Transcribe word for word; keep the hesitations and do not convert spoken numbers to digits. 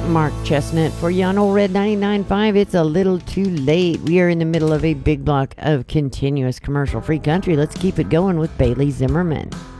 Mark Chestnut for you on Old Red ninety-nine point five. It's a little too late. We are in the middle of a big block of continuous commercial-free country. Let's keep it going with Bailey Zimmerman.